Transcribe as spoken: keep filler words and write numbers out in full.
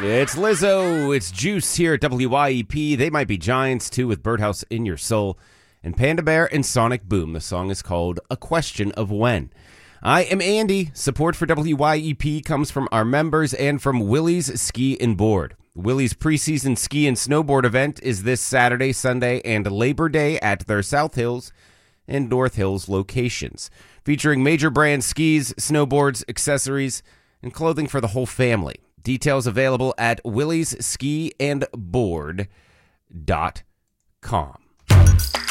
It's Lizzo, it's Juice here at W Y E P. They might be giants, too, with Birdhouse in Your Soul. And Panda Bear and Sonic Boom. The song is called A Question of When. I am Andy. Support for W Y E P comes from our members and from Willie's Ski and Board. Willie's preseason ski and snowboard event is this Saturday, Sunday, and Labor Day at their South Hills and North Hills locations, featuring major brand skis, snowboards, accessories, and clothing for the whole family. Details available at willies ski and board dot com.